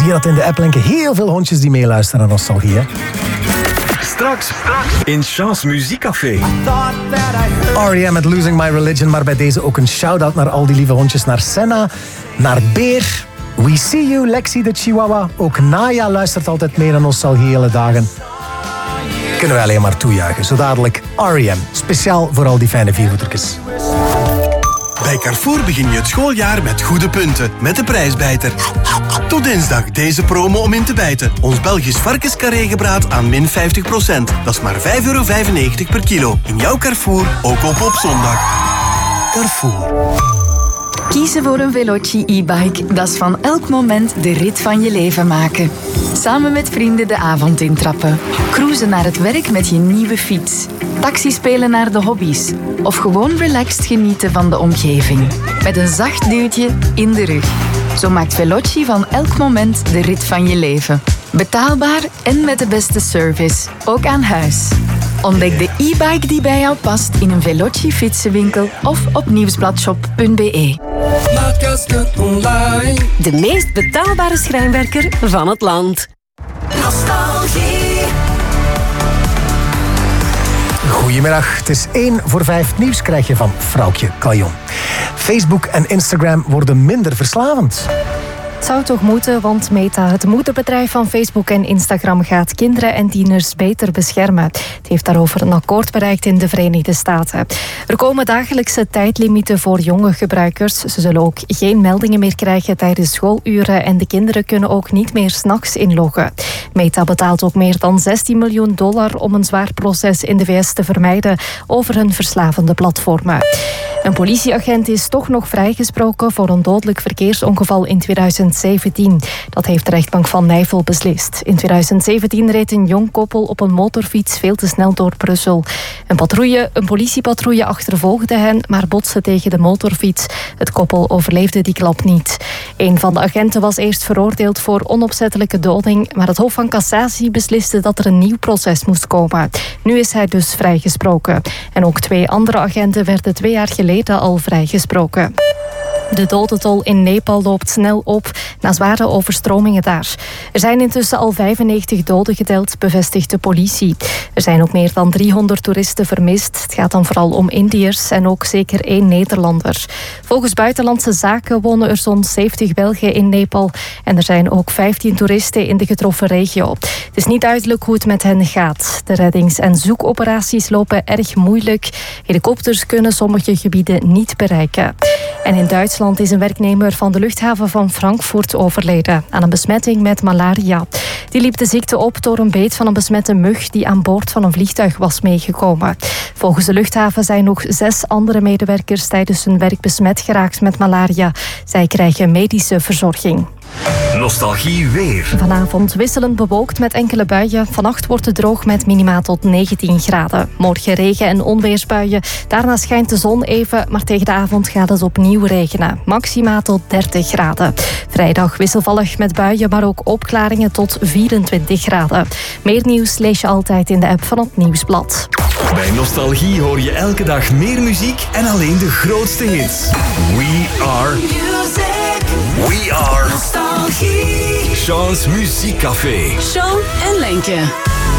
zie je dat in de app, Lenke. Heel veel hondjes die meeluisteren naar Nostalgie, hè? Straks in Chance Muziekcafé. R.E.M. met Losing My Religion, maar bij deze ook een shout-out naar al die lieve hondjes. Naar Senna, naar Beer, We See You, Lexi de Chihuahua. Ook Naya luistert altijd mee naar Nostalgie hele dagen. Kunnen we alleen maar toejuichen. Zo dadelijk R.E.M. Speciaal voor al die fijne viervoetertjes. Bij Carrefour begin je het schooljaar met goede punten. Met de prijsbijter. Tot dinsdag deze promo om in te bijten. Ons Belgisch varkenscarré-gebraad aan min 50%. Dat is maar €5,95 per kilo. In jouw Carrefour, ook op zondag. Carrefour. Kiezen voor een Veloci e-bike, dat is van elk moment de rit van je leven maken. Samen met vrienden de avond intrappen. Cruisen naar het werk met je nieuwe fiets. Taxi spelen naar de hobby's. Of gewoon relaxed genieten van de omgeving. Met een zacht duwtje in de rug. Zo maakt Veloci van elk moment de rit van je leven. Betaalbaar en met de beste service. Ook aan huis. Ontdek de e-bike die bij jou past in een Veloci fietsenwinkel of op nieuwsbladshop.be. De meest betaalbare schrijnwerker van het land. Nostalgie. Goedemiddag, het is 1:45 nieuws krijg je van Vrouwtje Kajon. Facebook en Instagram worden minder verslavend. Het zou toch moeten, want Meta, het moederbedrijf van Facebook en Instagram, gaat kinderen en tieners beter beschermen. Het heeft daarover een akkoord bereikt in de Verenigde Staten. Er komen dagelijkse tijdlimieten voor jonge gebruikers. Ze zullen ook geen meldingen meer krijgen tijdens schooluren en de kinderen kunnen ook niet meer 's nachts inloggen. Meta betaalt ook meer dan $16 miljoen om een zwaar proces in de VS te vermijden over hun verslavende platformen. Een politieagent is toch nog vrijgesproken voor een dodelijk verkeersongeval in 2017. Dat heeft de rechtbank van Nijvel beslist. In 2017 reed een jong koppel op een motorfiets veel te snel door Brussel. Een politiepatrouille achtervolgde hen, maar botste tegen de motorfiets. Het koppel overleefde die klap niet. Een van de agenten was eerst veroordeeld voor onopzettelijke doding, maar het Hof van Cassatie besliste dat er een nieuw proces moest komen. Nu is hij dus vrijgesproken. En ook 2 andere agenten werden 2 jaar geleden al vrijgesproken. De dodentol in Nepal loopt snel op na zware overstromingen daar. Er zijn intussen al 95 doden geteld, bevestigt de politie. Er zijn ook meer dan 300 toeristen vermist. Het gaat dan vooral om Indiërs en ook zeker 1 Nederlander. Volgens Buitenlandse Zaken wonen er zo'n 70 Belgen in Nepal. En er zijn ook 15 toeristen in de getroffen regio. Het is niet duidelijk hoe het met hen gaat. De reddings- en zoekoperaties lopen erg moeilijk. Helikopters kunnen sommige gebieden niet bereiken. En in Duitsland is een werknemer van de luchthaven van Frankfurt overleden aan een besmetting met malaria. Die liep de ziekte op door een beet van een besmette mug die aan boord van een vliegtuig was meegekomen. Volgens de luchthaven zijn nog 6 andere medewerkers tijdens hun werk besmet geraakt met malaria. Zij krijgen medische verzorging. Nostalgie weer. Vanavond wisselend bewolkt met enkele buien. Vannacht wordt het droog met minima tot 19 graden. Morgen regen- en onweersbuien. Daarna schijnt de zon even, maar tegen de avond gaat het opnieuw regenen. Maxima tot 30 graden. Vrijdag wisselvallig met buien, maar ook opklaringen tot 24 graden. Meer nieuws lees je altijd in de app van het Nieuwsblad. Bij Nostalgie hoor je elke dag meer muziek en alleen de grootste hits. We are Nostalgie. Chance Muziekcafé. Sean en Lenke.